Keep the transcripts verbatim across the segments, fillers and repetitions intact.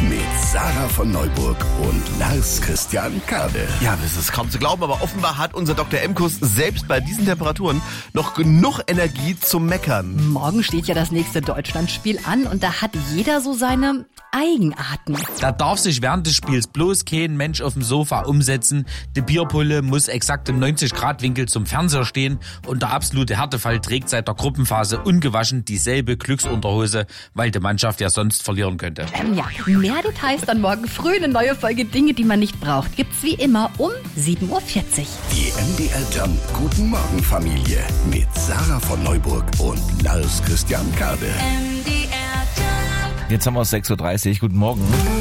mit Sarah von Neuburg und Lars Christian Kade. Ja, das ist kaum zu glauben, aber offenbar hat unser Doktor Emkus selbst bei diesen Temperaturen noch genug Energie zum Meckern. Morgen steht ja das nächste Deutschlandspiel an und da hat jeder so seine Eigenarten. Da darf sich während des Spiels bloß kein Mensch auf dem Sofa umsetzen. Die Bierpulle muss exakt im neunzig Grad Winkel zum Fernseher stehen und der absolute Härtefall trägt seit der Gruppenphase ungewaschen dieselbe Glücksunterhose, weil die Mannschaft ja sonst verlieren könnte. Ähm, ja, mehr Details dann morgen früh. Eine neue Folge Dinge, die man nicht braucht, gibt's wie immer um sieben Uhr vierzig. Die M D R Jump Guten Morgen Familie mit Sarah von Neuburg und Lars Christian Kade. M D R Jump. Jetzt haben wir es sechs Uhr dreißig. Guten Morgen.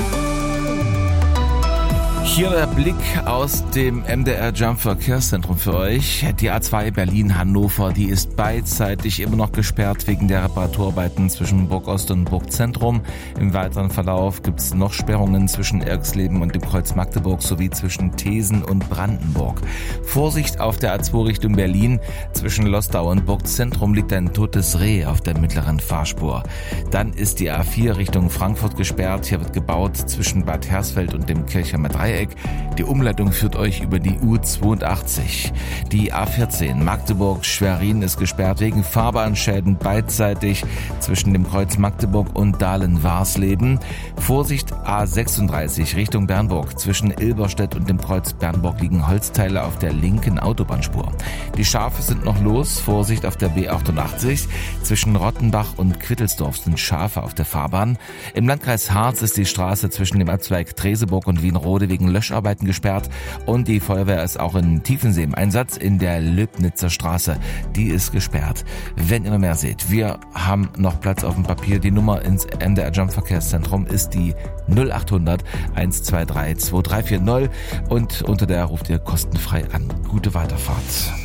Hier der Blick aus dem M D R Jump Verkehrszentrum für euch. Die A zwei Berlin-Hannover, die ist beidseitig immer noch gesperrt wegen der Reparaturarbeiten zwischen Burg Ost und Burg Zentrum. Im weiteren Verlauf gibt es noch Sperrungen zwischen Erxleben und dem Kreuz Magdeburg sowie zwischen Thesen und Brandenburg. Vorsicht auf der A zwei Richtung Berlin. Zwischen Lostau und Burg Zentrum liegt ein totes Reh auf der mittleren Fahrspur. Dann ist die A vier Richtung Frankfurt gesperrt. Hier wird gebaut zwischen Bad Hersfeld und dem Kirchheimer Dreieck. Die Umleitung führt euch über die U zweiundachtzig. Die A vierzehn Magdeburg-Schwerin ist gesperrt wegen Fahrbahnschäden beidseitig zwischen dem Kreuz Magdeburg und Dahlen-Warsleben. Vorsicht A sechsunddreißig Richtung Bernburg. Zwischen Ilberstedt und dem Kreuz Bernburg liegen Holzteile auf der linken Autobahnspur. Die Schafe sind noch los. Vorsicht auf der B achtundachtzig. Zwischen Rottenbach und Quittelsdorf sind Schafe auf der Fahrbahn. Im Landkreis Harz ist die Straße zwischen dem Abzweig Treseburg und Wienrode wegen Löscharbeiten gesperrt und die Feuerwehr ist auch in Tiefensee im Einsatz in der Löbnitzer Straße. Die ist gesperrt. Wenn ihr noch mehr seht, wir haben noch Platz auf dem Papier. Die Nummer ins M D R Jump Verkehrszentrum ist die null achthundert eins zwei drei zwei drei vier null und unter der ruft ihr kostenfrei an. Gute Weiterfahrt.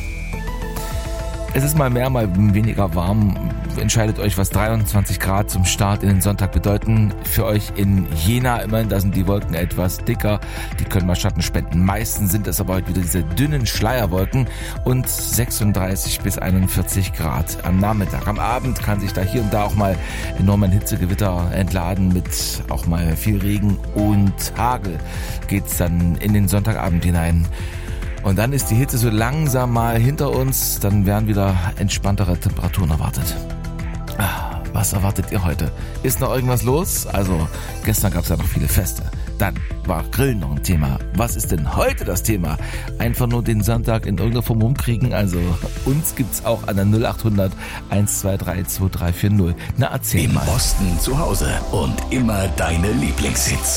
Es ist mal mehr, mal weniger warm. Entscheidet euch, was dreiundzwanzig Grad zum Start in den Sonntag bedeuten. Für euch in Jena immerhin, da sind die Wolken etwas dicker. Die können mal Schatten spenden. Meistens sind es aber heute wieder diese dünnen Schleierwolken und sechsunddreißig bis einundvierzig Grad am Nachmittag. Am Abend kann sich da hier und da auch mal enormen Hitzegewitter entladen mit auch mal viel Regen und Hagel. Geht's dann in den Sonntagabend hinein. Und dann ist die Hitze so langsam mal hinter uns, dann werden wieder entspanntere Temperaturen erwartet. Was erwartet ihr heute? Ist noch irgendwas los? Also gestern gab es ja noch viele Feste. Dann war Grillen noch ein Thema. Was ist denn heute das Thema? Einfach nur den Sonntag in irgendeiner Form rumkriegen. Also uns gibt's auch an der null achthundert eins zwei drei zwei drei vier null. Na erzähl Im mal. Osten zu Hause und immer deine Lieblingshits.